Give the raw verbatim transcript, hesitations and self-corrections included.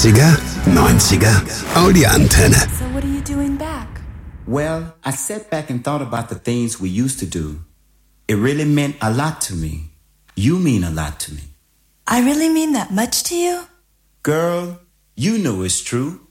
achtziger, neunziger, Audi-Antenne. So what are you doing back? Well, I sat back and thought about the things we used to do. It really meant a lot to me. You mean a lot to me. I really mean that much to you? Girl, you know it's true.